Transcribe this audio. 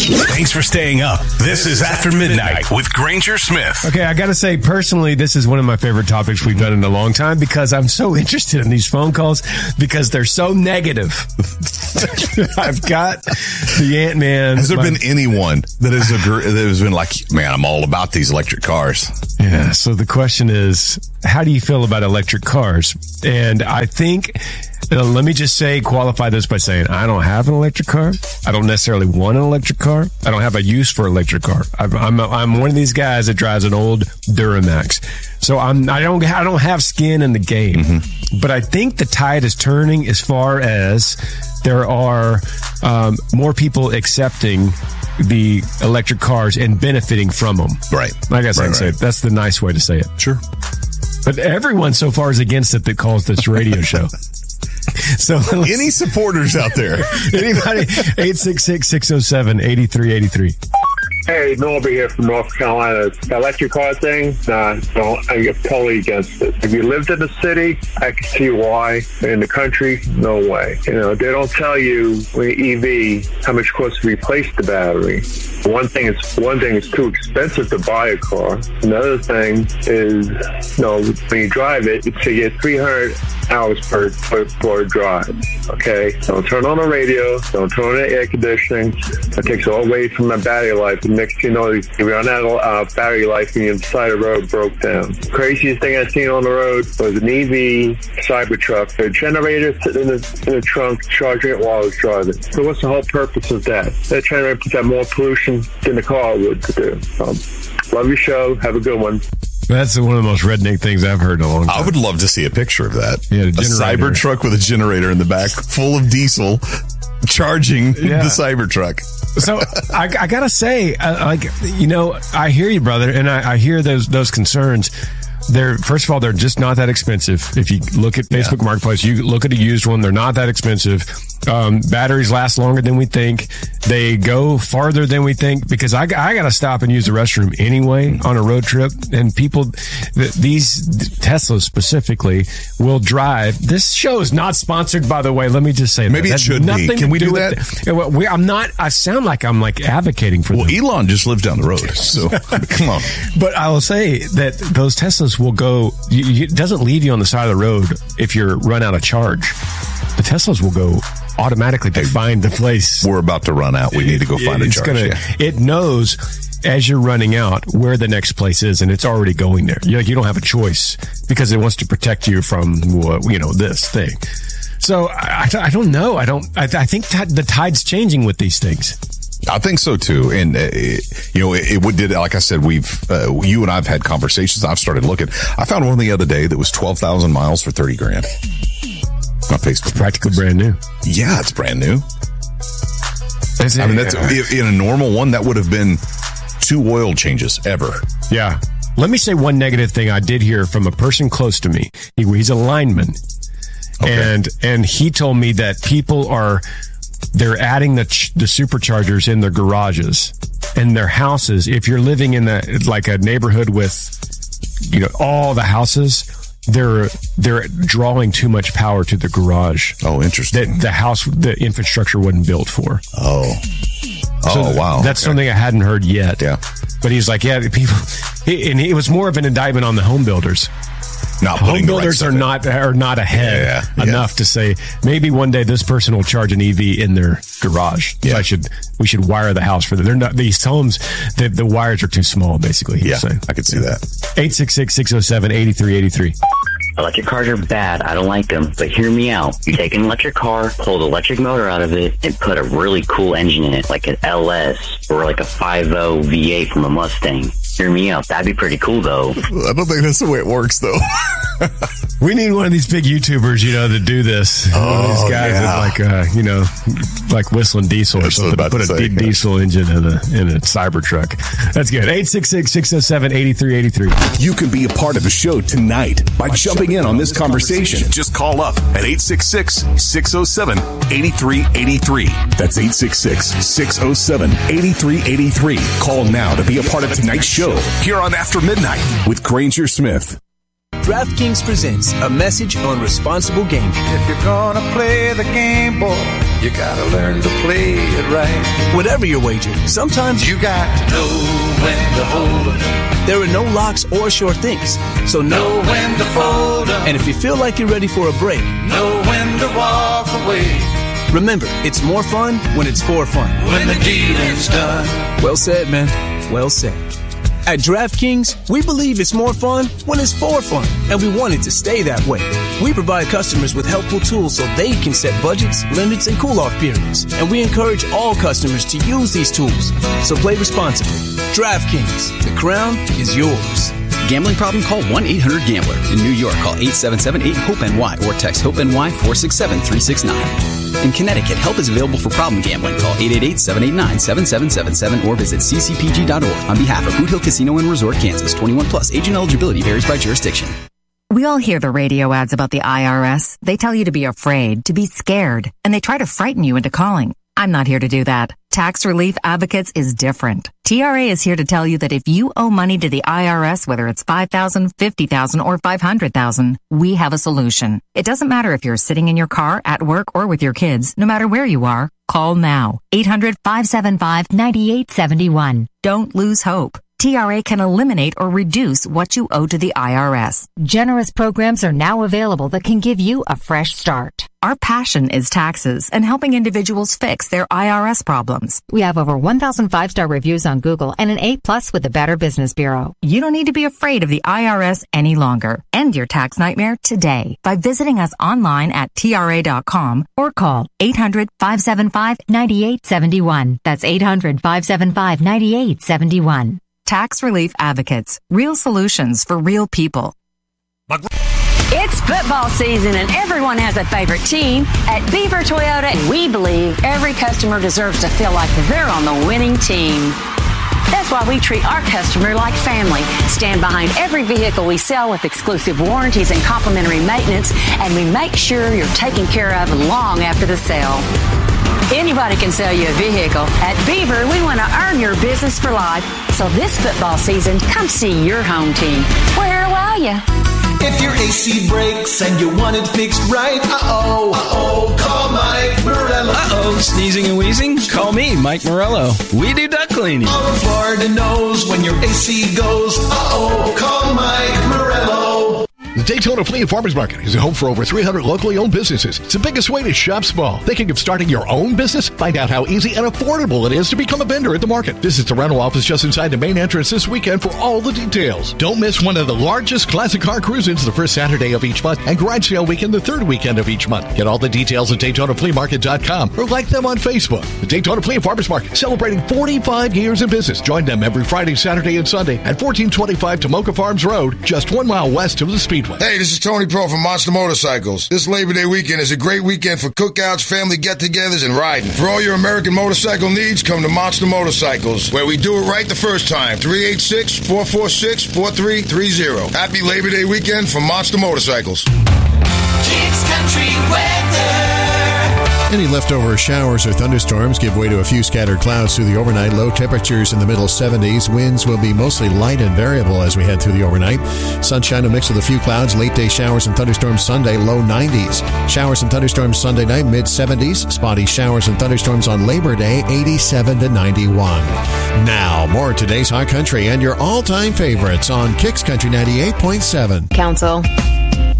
Thanks for staying up. This is After Midnight with Granger Smith. Okay, I got to say, personally, this is one of my favorite topics we've done in a long time because I'm so interested in these phone calls because they're so negative. I've got the Ant-Man. Has there been anyone that has been like, man, I'm all about these electric cars? Yeah, so the question is, how do you feel about electric cars? And I think, let me just qualify this by saying, I don't have an electric car. I don't necessarily want an electric car. I don't have a use for electric car. I'm one of these guys that drives an old Duramax. So I don't have skin in the game. Mm-hmm. But I think the tide is turning as far as there are more people accepting the electric cars and benefiting from them. Right. I guess I'd say that's the nice way to say it. Sure. But everyone so far is against it that calls this radio show. So any supporters out there? Anybody? 866-607-8383. Hey, Norbert here from North Carolina. The electric car thing, I'm totally against it. If you lived in the city, I can see why. In the country, no way. You know, they don't tell you when EV how much it costs to replace the battery. One thing is too expensive to buy a car. Another thing is, when you drive it, you get 300 hours per drive. Okay, don't turn on the radio, don't turn on the air conditioning. That takes all away from the battery life. And next thing you know, you run out of battery life and the side of the road broke down. Craziest thing I've seen on the road was an EV Cybertruck. The generator sitting in the trunk, charging it while I was driving. So what's the whole purpose of that? They're trying to put more pollution than the car would to do. Love your show. Have a good one. That's one of the most redneck things I've heard in a long time. I would love to see a picture of that. Yeah, a Cybertruck with a generator in the back full of diesel charging the Cybertruck. So I got to say, I hear you, brother, and I hear those concerns. First of all, they're just not that expensive. If you look at Facebook Marketplace, you look at a used one, they're not that expensive. Batteries last longer than we think. They go farther than we think because I got to stop and use the restroom anyway on a road trip. And people, these Teslas specifically, will drive. This show is not sponsored, by the way. Let me just say maybe it should be. Can we do that? I'm not. I sound like I'm advocating for them. Well, Elon just lives down the road, so come on. But I will say that those Teslas will go. It doesn't leave you on the side of the road if you're run out of charge. The Teslas will go automatically to find the place. We're about to run out. We need to go find a charge. It knows as you're running out where the next place is, and it's already going there. You don't have a choice because it wants to protect you from this thing. So I don't know. I think that the tide's changing with these things. I think so too, and it did. Like I said, you and I've had conversations. I've started looking. I found one the other day that was 12,000 miles for $30,000. My Facebook, it's practically brand new. Yeah, it's brand new. That's in a normal one that would have been 2 oil changes ever. Yeah. Let me say one negative thing I did hear from a person close to me. He's a lineman, and he told me that people they're adding the superchargers in their garages and their houses. If you're living in a neighborhood with, all the houses, they're drawing too much power to the garage. Oh, interesting. That the infrastructure wasn't built for. Oh, wow. That's something I hadn't heard yet. Yeah. But he's like, and it was more of an indictment on the home builders. Home builders are not ahead enough to say maybe one day this person will charge an EV in their garage. Yeah. So we should wire the house for them. They're not these homes. The wires are too small. Basically, I could see that. 866-607-8383. Electric cars are bad. I don't like them. But hear me out. You take an electric car, pull the electric motor out of it, and put a really cool engine in it, like an LS or like a 5.0 V8 from a Mustang. Hear me out. That'd be pretty cool, though. I don't think that's the way it works, though. We need one of these big YouTubers, to do this. One of these guys that like whistling diesel or something. Put a diesel engine in a Cybertruck. That's good. 866-607-8383. You can be a part of the show tonight by jumping in on this conversation. Just call up at 866-607-8383. That's 866-607-8383. Call now to be a part of tonight's show here on After Midnight with Granger Smith. DraftKings presents a message on responsible gaming. If you're gonna play the game, boy, you gotta learn to play it right. Whatever your wager, sometimes you got to know when to hold 'em. There are no locks or sure things, so know when to fold 'em. And if you feel like you're ready for a break, know when to walk away. Remember, it's more fun when it's for fun. When the dealing's done. Well said, man. Well said. At DraftKings, we believe it's more fun when it's for fun, and we want it to stay that way. We provide customers with helpful tools so they can set budgets, limits, and cool-off periods, and we encourage all customers to use these tools. So play responsibly. DraftKings, the crown is yours. Gambling problem? Call 1-800-GAMBLER. In New York, call 877-8-HOPE-NY or text HOPE-NY 467-369. In Connecticut, help is available for problem gambling. Call 888-789-7777 or visit ccpg.org. On behalf of Boot Hill Casino and Resort, Kansas, 21 plus. Agent eligibility varies by jurisdiction. We all hear the radio ads about the IRS. They tell you to be afraid, to be scared, and they try to frighten you into calling. I'm not here to do that. Tax Relief Advocates is different. TRA is here to tell you that if you owe money to the IRS, whether it's $5,000, $50,000, or $500,000, we have a solution. It doesn't matter if you're sitting in your car, at work, or with your kids. No matter where you are, call now. 800-575-9871. Don't lose hope. TRA can eliminate or reduce what you owe to the IRS. Generous programs are now available that can give you a fresh start. Our passion is taxes and helping individuals fix their IRS problems. We have over 1,000 5-star reviews on Google and an A+ with the Better Business Bureau. You don't need to be afraid of the IRS any longer. End your tax nightmare today by visiting us online at TRA.com or call 800-575-9871. That's 800-575-9871. Tax Relief Advocates. Real solutions for real people. It's football season and everyone has a favorite team. At Beaver Toyota, we believe every customer deserves to feel like they're on the winning team. That's why we treat our customer like family, stand behind every vehicle we sell with exclusive warranties and complimentary maintenance, and we make sure you're taken care of long after the sale. Anybody can sell you a vehicle. At Beaver, we want to earn your business for life. So this football season, come see your home team. Where are you? If your AC breaks and you want it fixed right, call Mike Morello. Sneezing and wheezing? Call me, Mike Morello. We do duct cleaning. All of Florida knows when your AC goes, call Mike Morello. The Daytona Flea and Farmers Market is a home for over 300 locally owned businesses. It's the biggest way to shop small. Thinking of starting your own business? Find out how easy and affordable it is to become a vendor at the market. Visit the rental office just inside the main entrance this weekend for all the details. Don't miss one of the largest classic car cruise-ins the first Saturday of each month and garage sale weekend the third weekend of each month. Get all the details at DaytonaFleaMarket.com or like them on Facebook. The Daytona Flea and Farmers Market, celebrating 45 years in business. Join them every Friday, Saturday, and Sunday at 1425 Tomoka Farms Road, just 1 mile west of the Speedway. Hey, this is Tony Pro from Monster Motorcycles. This Labor Day weekend is a great weekend for cookouts, family get-togethers, and riding. For all your American motorcycle needs, come to Monster Motorcycles, where we do it right the first time. 386-446-4330. Happy Labor Day weekend from Monster Motorcycles. Kicks Country Weather. Any leftover showers or thunderstorms give way to a few scattered clouds through the overnight. Low temperatures in the middle 70s. Winds will be mostly light and variable as we head through the overnight. Sunshine will mix with a few clouds. Late day showers and thunderstorms Sunday, low 90s. Showers and thunderstorms Sunday night, mid 70s. Spotty showers and thunderstorms on Labor Day, 87 to 91. Now, more of today's Hot Country and your all-time favorites on Kicks Country 98.7. Council,